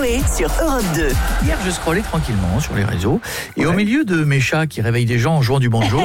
Coé sur Europe 2. Hier, je scrollais tranquillement sur les réseaux et au milieu de mes chats qui réveillent des gens en jouant du banjo,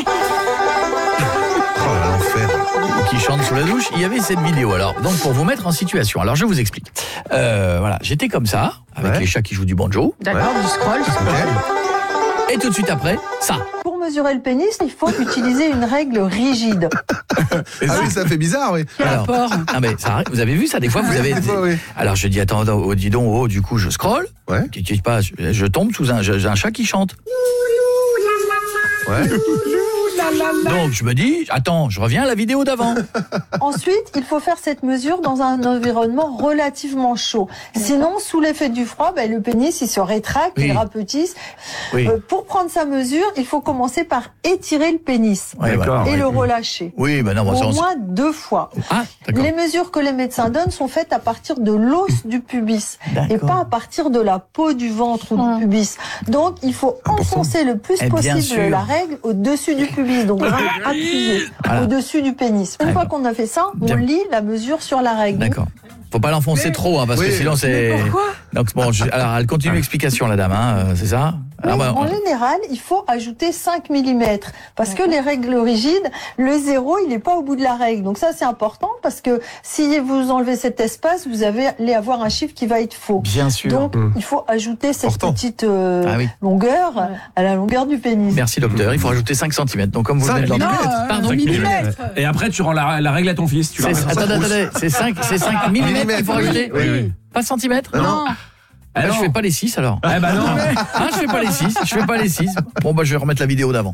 l'enfer. qui chantent sous la douche, il y avait cette vidéo. Alors, donc pour vous mettre en situation, alors je vous explique. Voilà, j'étais comme ça, avec les chats qui jouent du banjo. D'accord, du scroll. Et tout de suite après, ça. Pour mesurer le pénis, il faut utiliser une règle rigide. Oui, ça fait bizarre, oui. Alors, mais ça, vous avez vu ça, des fois vous avez... Oui. Alors je dis, attends, dis donc, du coup je scrolle, Ouais. je tombe sous un chat qui chante. Ouais. Donc je me dis, attends, je reviens à la vidéo d'avant. Ensuite, il faut faire cette mesure dans un environnement relativement chaud. Sinon, sous l'effet du froid, le pénis il se rétracte, Oui. il rapetisse. Oui. Pour prendre sa mesure, il faut commencer par étirer le pénis Ouais, D'accord. et le relâcher. Oui, ben non, bon, ça, Au on... moins 2 fois. Ah, d'accord. Les mesures que les médecins donnent sont faites à partir de l'os du pubis et D'accord. pas à partir de la peau du ventre ou du pubis. Donc, il faut enfoncer le plus Eh bien possible sûr. la règle au-dessus du pubis. Donc, vraiment appuyer Voilà. au-dessus du pénis. Une fois qu'on a fait ça, on Bien. lit la mesure sur la règle. D'accord. Faut pas l'enfoncer trop, hein, parce que Oui. sinon c'est... Pourquoi Donc bon, alors elle continue l'explication, la dame, c'est ça? Oui, Ah, bah, en général, il faut ajouter 5 mm parce que les règles rigides, le 0, il n'est pas au bout de la règle. Donc ça, c'est important parce que si vous enlevez cet espace, vous allez avoir un chiffre qui va être faux. Bien sûr. Donc, il faut ajouter cette Important. petite Ah oui. longueur à la longueur du pénis. Merci docteur, il faut rajouter 5 cm. Donc comme vous venez de Non, l'entendre. Pardon, 5 millimètres. Et après, tu rends la règle à ton fils. Tu Attendez, c'est 5 millimètres qu'il faut rajouter? Oui. Pas centimètres? Non. Ah, je fais pas les 6 alors. Eh ben non. Ah, je fais pas les 6. Bon, bah, je vais remettre la vidéo d'avant.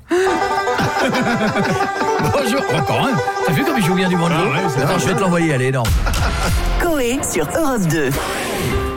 Bonjour. Oh, quand même. T'as vu comme il joue bien du banjo? Ah ouais, c'est Attends, je vais te l'envoyer, elle est énorme. Coé sur Europe 2.